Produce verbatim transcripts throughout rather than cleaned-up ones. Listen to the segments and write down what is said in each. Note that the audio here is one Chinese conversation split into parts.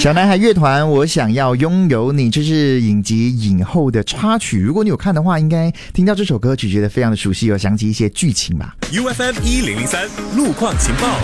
小男孩乐团我想要拥有你，这是影集影后的插曲，如果你有看的话应该听到这首歌曲觉得非常的熟悉，有想起一些剧情吧。 U F M 一零零三路况情报，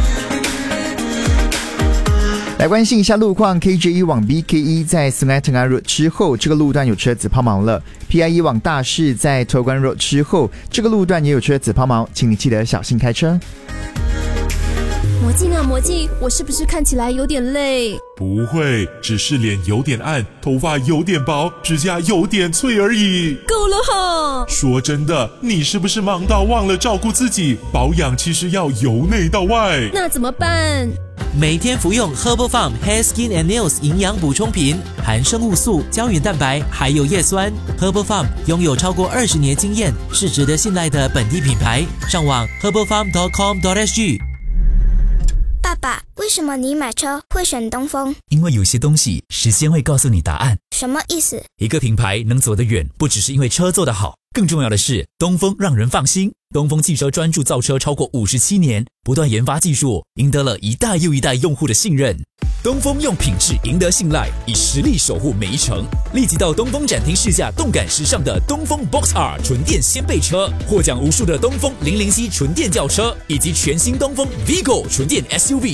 来关心一下路况。 K J 一 往 B K 一 在 Sungai Tengah Road 之后，这个路段有车子抛锚了。 P I 一 往大士在 Toguan Road 之后，这个路段也有车子抛锚，请你记得小心开车。 魔镜啊魔镜，我是不是看起来有点累？ 不会，只是脸有点暗，头发有点薄，指甲有点脆而已。 够了哈！ 说真的，你是不是忙到忘了照顾自己？保养其实要由内到外。 那怎么办？ 每天服用 Herbal Farm Hair Skin and Nails 营养补充品，含生物素、胶原蛋白，还有叶酸。Herbal Farm 拥有超过二十年经验，是值得信赖的本地品牌。上网 herbal farm dot com dot s g。 爸爸，为什么你买车会选东风？ 因为有些东西时间会告诉你答案。 什么意思？ 一个品牌能走得远，不只是因为车做得好，更重要的是东风让人放心。东风汽车专注造车超过五十七年，不断研发技术，赢得了一代又一代用户的信任。东风用品质赢得信赖，以实力守护每一程。立即到东风展厅试驾动感时尚的东风 Box R 纯电掀背车，获奖无数的东风零零七纯电轿车，以及全新东风 Vigo 纯电 S U V。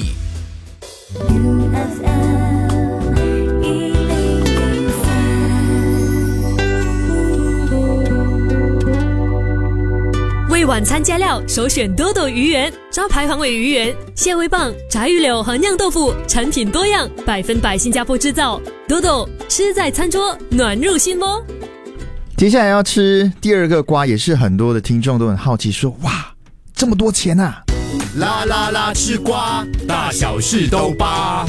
为晚餐加料，首选多多鱼圆，招牌黄尾鱼圆、蟹味棒、炸鱼柳和酿豆腐，产品多样，百分百新加坡制造。多多吃在餐桌，暖入心窝。 接下来要吃第二个瓜，也是很多的听众都很好奇说，哇，这么多钱啊！ 啦啦啦吃瓜，大小事都扒。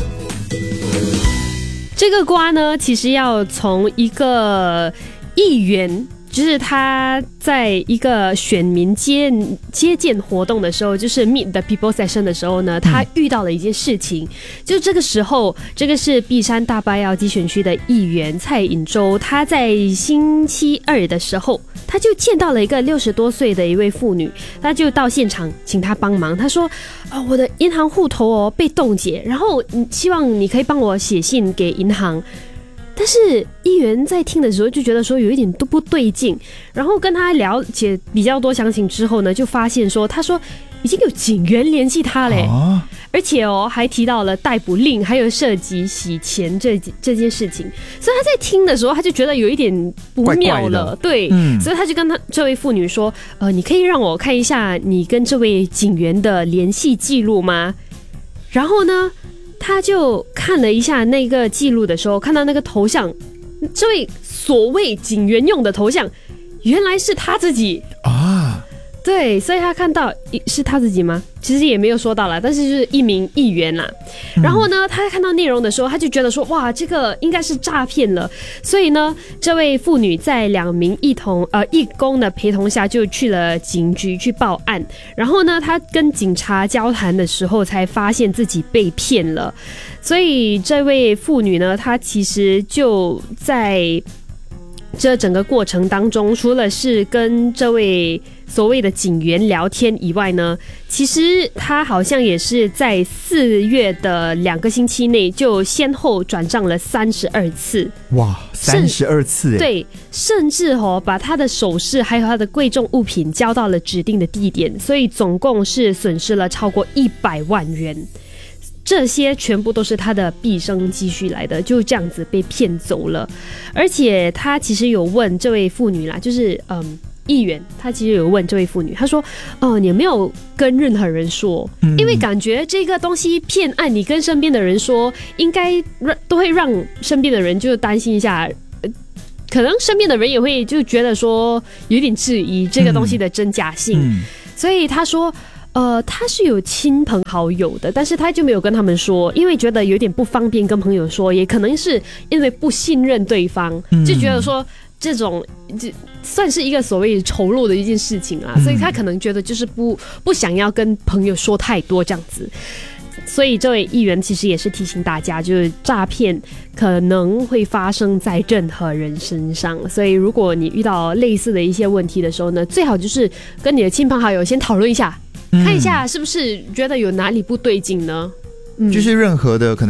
这个瓜呢，其实要从一个议员，就是他在一个选民接接见活动的时候，就是 Meet the People Session 的时候呢，他遇到了一件事情。嗯、就这个时候，这个是碧山大巴窑集选区的议员蔡颖洲，他在星期二的时候，他就见到了一个六十多岁的一位妇女，他就到现场请他帮忙。他说：“啊，我的银行户头哦被冻结，然后希望你可以帮我写信给银行。”但是议员在听的时候就觉得说有一点都不对劲，然后跟他了解比较多详情之后呢，就发现说他说已经有警员联系他嘞、啊，而且哦还提到了逮捕令，还有涉及洗钱这这件事情，所以他在听的时候他就觉得有一点不妙了，怪怪对、嗯，所以他就跟他这位妇女说，呃，你可以让我看一下你跟这位警员的联系记录吗？然后呢？他就看了一下那个记录的时候，看到那个头像，这位所谓警员用的头像，原来是他自己啊。对，所以他看到是他自己吗？其实也没有说到啦，但是就是一名议员啦。然后呢，他看到内容的时候，他就觉得说，哇，这个应该是诈骗了。所以呢，这位妇女在两名义同呃义工的陪同下，就去了警局去报案。然后呢，他跟警察交谈的时候，才发现自己被骗了。所以这位妇女呢，她其实就在这整个过程当中，除了是跟这位所谓的警员聊天以外呢，其实他好像也是在四月的两个星期内就先后转账了三十二次。哇， 三十二次耶！ 对，甚至哦把他的首饰还有他的贵重物品交到了指定的地点，所以总共是损失了超过一百万元。这些全部都是他的毕生积蓄来的，就这样子被骗走了。而且他其实有问这位妇女啦，就是嗯，议员，他其实有问这位妇女，他说：“哦、呃，你有没有跟任何人说？因为感觉这个东西骗案，你跟身边的人说，应该都会让身边的人就担心一下。”可能身边的人也会就觉得说有点质疑这个东西的真假性，嗯、所以他说。呃，他是有亲朋好友的，但是他就没有跟他们说，因为觉得有点不方便跟朋友说，也可能是因为不信任对方，嗯、就觉得说这种就算是一个所谓丑陋的一件事情啊，嗯、所以他可能觉得就是不不想要跟朋友说太多这样子。所以这位议员其实也是提醒大家，就是诈骗可能会发生在任何人身上，所以如果你遇到类似的一些问题的时候呢，最好就是跟你的亲朋好友先讨论一下。看一下是不是觉得有哪里不对劲呢？ 嗯、就是任何的可能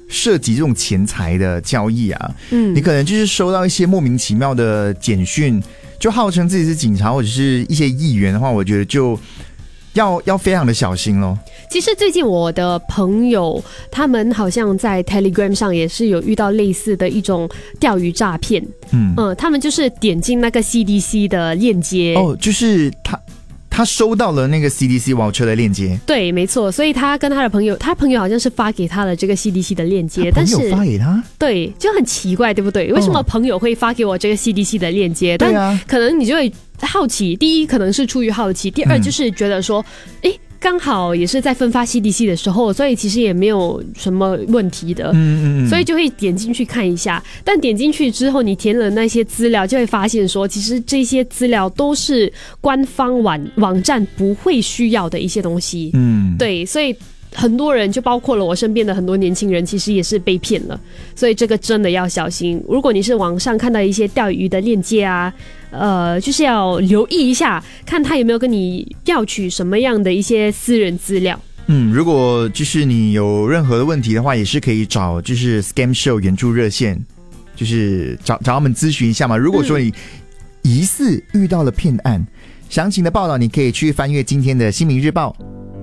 涉及这种钱财的交易啊， 嗯， 你可能就是收到一些莫名其妙的简讯，就号称自己是警察或者是一些议员的话，我觉得就要要非常的小心咯。 其实最近我的朋友他们好像在 Telegram 上也是有遇到类似的一种钓鱼诈骗，嗯嗯、呃，他们就是点进那个 C D C 的链接， 哦，就是他他收到了那个 C D C voucher 的链接， 对，没错，所以他跟他的朋友，他朋友好像是发给他的这个 C D C 的链接， 他朋友发给他， 对，就很奇怪，对不对？为什么朋友会发给我这个 C D C 的链接？ 对啊， 但可能你就会好奇，第一可能是出于好奇，第二就是觉得说，哎、嗯。刚好也是在分发 C D C 的时候，所以其实也没有什么问题的，嗯嗯嗯，所以就会点进去看一下。但点进去之后，你填了那些资料，就会发现说，其实这些资料都是官方网网站不会需要的一些东西，嗯，对，所以很多人就包括了我身边的很多年轻人，其实也是被骗了，所以这个真的要小心。如果你是网上看到一些钓鱼的链接啊，呃，就是要留意一下，看他有没有跟你调取什么样的一些私人资料。 嗯，如果就是你有任何的问题的话，也是可以找就是 Scam Show 援助热线，就是找找他们咨询一下嘛。如果说你疑似遇到了骗案，详情的报道你可以去翻阅今天的新民日报。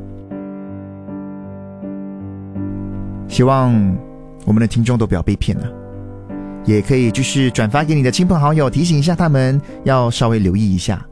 希望我们的听众都不要被骗了，也可以就是转发给你的亲朋好友，提醒一下他们要稍微留意一下。